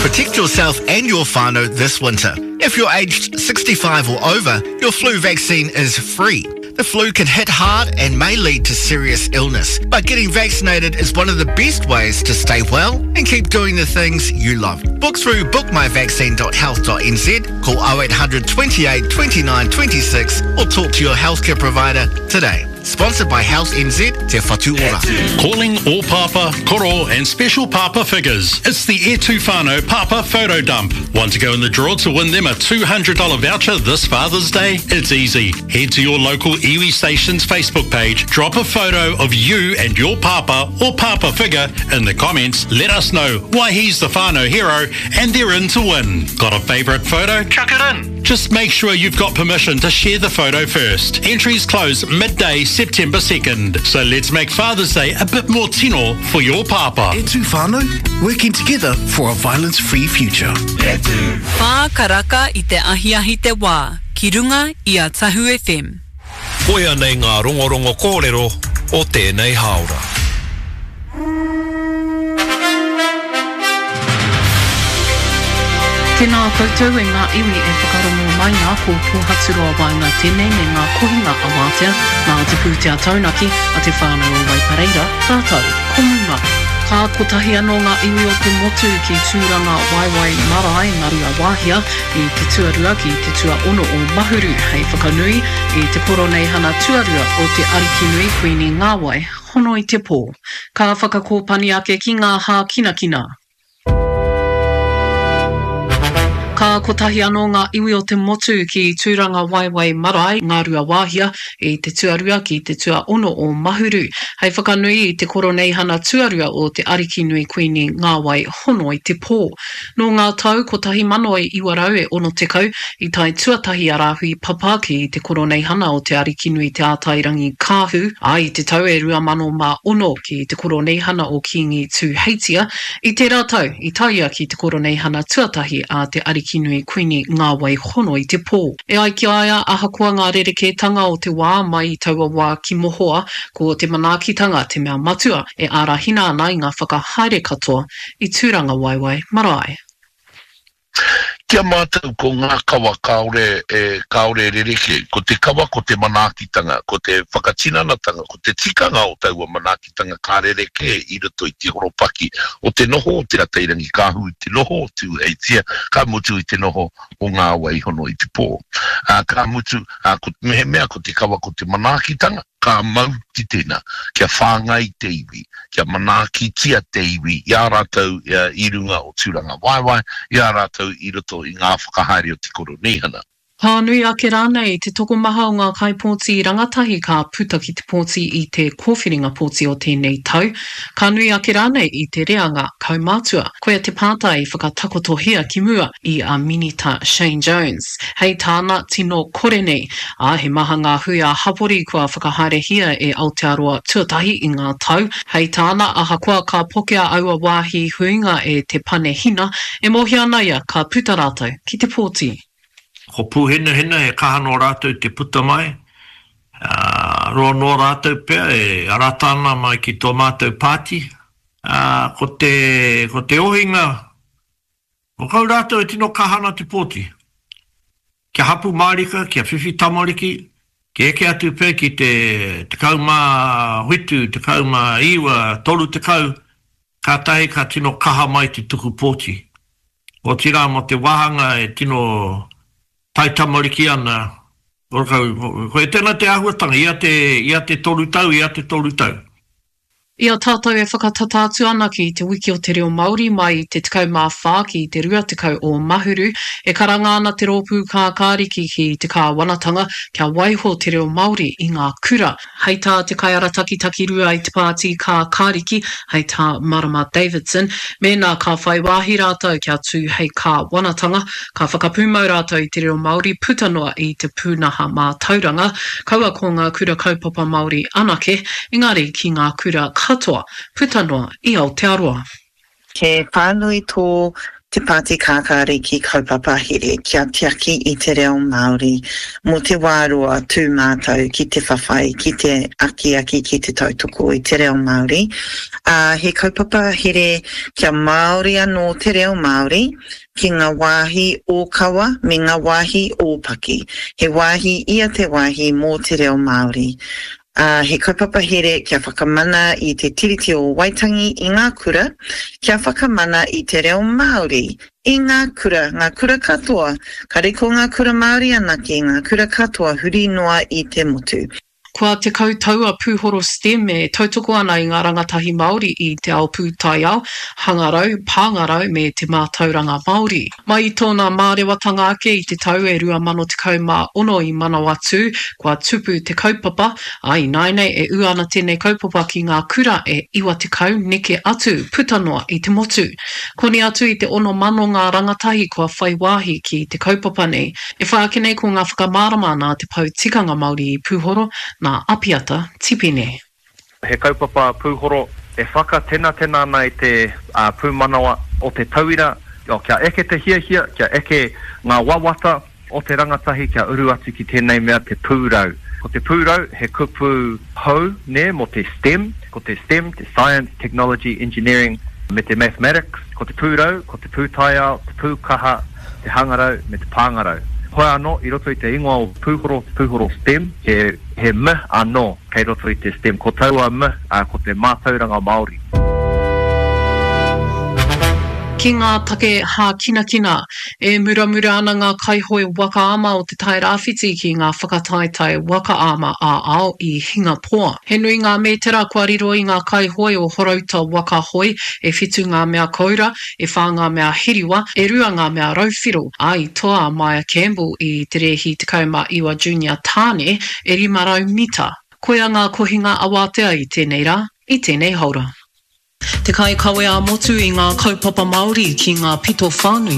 Protect yourself and your whānau this winter. If you're aged 65 or over, your flu vaccine is free. The flu can hit hard and may lead to serious illness, but getting vaccinated is one of the best ways to stay well and keep doing the things you love. Book through bookmyvaccine.health.nz, call 0800 28 29 26 or talk to your healthcare provider today. Sponsored by Health NZ, Te Whatu Ora. Calling all Papa, Koro and special Papa figures. It's the E Tu Whānau Papa Photo Dump. Want to go in the draw to win them a $200 voucher this Father's Day? It's easy. Head to your local iwi station's Facebook page, drop a photo of you and your Papa or Papa figure in the comments. Let us know why he's the whānau hero and they're in to win. Got a favourite photo? Chuck it in. Just make sure you've got permission to share the photo first. Entries close midday September 2nd. So let's make Father's Day a bit more tino for your Papa. E Tu Whānau, working together for a violence-free future. Whā karaka I te ahiahi te wā, ki runga I a Tahu FM. Koia nei ngā rongorongo kōrero o tēnei haora. Tēnā koutou e ngā iwi e whakarongo mai ngā kōpū haturoa wai ngā tēnei me ngā kohinga a wātea, ngā te pūtea taunaki a te whānau o Waipareira, tātou, komunga. Ka kotahi anō ngā iwi o te motu ki tūranga waiwai marae Marua Wāhia I te tuarua ki te tua ono o Mahuru hei whakanui I te koro nei hana tuarua o te Arikinui Kuini Ngāwai, hono I te pō. Ka whakakōpani ake ki ngā hā kinakina. Ka kotahi anō ngā iwi o te motu ki tūranga waiwai marae Ngārua Wāhia I te tuarua ki te tua ono o Mahuru. Hei whakanui I te koro nei hana tuarua o te Arikinui Kuini Ngāwai hono I te pō. No ngā tau kotahi mano I Iwarau e ono tekau I tai tuatahi a rāhui papa ki te koro nei hana o te Arikinui te ātairangi kāhu. I te tau e rua mano mā ono ki te koro nei hana o Kingi tū Heitia. I te rātau I taia ki te koro nei hana tuatahi a te Arikinui Kuini Ngāwai hono I te pō. E ai ki aia ahakoa ngā rerekētanga o te wā mai I taua wā ki mohoa ko te manaakitanga te mea matua e ārahina ana I ngā whakahaere katoa I tūranga waiwai marae. Kia mātou ko ngā kawa kaore kaore rereke, ko te kawa ko te manaakitanga, ko te whakatinanatanga, ko te tikanga o taua manaakitanga ka rereke I roto I te horopaki o te noho o te atairangi kāhu I te noho o tū heitia, ka mutu I te noho o ngā wai hono I te pō. Ka mutu, ko mehe mea ko te kawa ko te manaakitanga, ka mauti tēnā, kia whāngai te iwi, kia manaaki tia te iwi, ia rātou I runga o tūranga waiwai, ia rātou I roto I ngā whakahaere o te koro nehana. Pānui ake rānei te toko maha o ngā kaipōti rangatahi ka puta ki te pōti I te kōwhiringa pōti o tēnei tau. Ka nui ake rānei I te reanga kaumātua. Koea te pātai whakatakotohia ki mua I a minita Shane Jones. Hei tāna tino kore nei. He maha ngā hui a hapori kua whakahaerehia e Aotearoa tuatahi I ngā tau. Hei tāna ahakoa ka pokea aua wāhi huinga e te pane hina. E mohi ana ia ka puta rātou ki te pōti. Ko pūhena e kaha no rātou te puta mai. Roa no rātou pia e aratana mai ki tō mātou pāti. Ko te ohinga, ko kau rātou e tino kahana te pōti. Kia hapu mārika, kia whiwhi tamariki, kia eke atu pia ki te kau mā huitu, te kau mā iwa, tolu te kau, ka tahi ka tino kaha mai te tuku pōti. O tira mo te wahanga e tino tai tamariki ana, ko e tēnā te ahuatanga, ia te tolu tau, ia te tolu tau. Ia tātou e whakatatātu ana ki te wiki o te reo Māori mai te tekau mā whā ki te rua tekau o Mahuru. E karanga ana te rōpū kā kāriki ki te kā wanatanga kia waiho te reo Māori I ngā kura. Hei tā te kaiara taki rua I te pāti kā kāriki, hei tā Marama Davidson. Mēnā ka whai wāhi rātou kia tū hei kā wanatanga, ka whakapūmau rātou I te reo Māori putanua I te pūnaha mā tauranga. Kaua ko ngā kura kaupapa Māori anake, engari ki ngā kura katoa, putanua I Aotearoa. Ke whānui tō Te Pāti Kākāri ki kaupapa here, kia tiaki I te reo Māori, mo te wārua tū mātou ki te whawhai, ki te aki ki te tautoko I te reo Māori. He kaupapa here kia Māori anō te reo Māori, ki ngā wāhi o kawa me ngā wāhi o paki. He wāhi ia te wāhi mō te reo Māori. He kaupapa here kia whakamana I te tiriti o Waitangi I ngā kura, kia whakamana I te reo Māori. I ngā kura katoa, ka reko ngā kura Māori anake, ngā kura katoa huri noa I te motu. Kua te kautaua pūhoro STEM e tautoko ana I ngā rangatahi Māori I te ao pūtaiao, hangarau, pāngarau me te mātauranga Māori. Mai I tōna mārewatanga ake I te tau e 2016 I Manawatu, kua tupu te kaupapa, ai nainei e ua ana tēnei kaupapa ki ngā kura e 20 neke atu, putanoa I te motu. Koni atu I te 6 ngā rangatahi kua whai wāhi ki te kaupapa nei, e whaake nei ko ngā whakamārama nā te pautikanga Māori I pūhoro, nā apiata tipine. He kaupapa pūhoro e whaka tēnā ana I te pūmanawa o te tauira, kia eke te hia, kia eke ngā wawata o te rangatahi, kia uru atu ki tēnei mea te pūrau. Ko te pūrau, he kupu hou ne mo te STEM, ko te STEM, te Science, Technology, Engineering, me te Mathematics, ko te pūrau, ko te pūtaiao, te pūkaha, te hangarau, me te pāngarau. Hoi anō, I roto I te ingoa o pūhoro STEM, he me anō, kei roto I te STEM, ko taua me, ko te mātauranga Māori. Ki ngā take hā kina, e muramura ana ngā kaihoi wakaama o te tai rāwhiti ki ngā whakataitai wakaama ao I Hingapoa. He nui ngā metera kua riro I ngā kaihoi o horauta wakahoi, e whitu ngā mea koura, e whā ngā mea hiriwa, e rua ngā mea rauwhiro. Ai toa Maya Campbell I te rehi te kauma Iwa Junior Tāne, e 500 mita. Koia ngā kohinga awatea I tēnei rā, I tēnei haura. Te kai kawe a motu I ngā kaupapa Māori ki ngā pito whānui.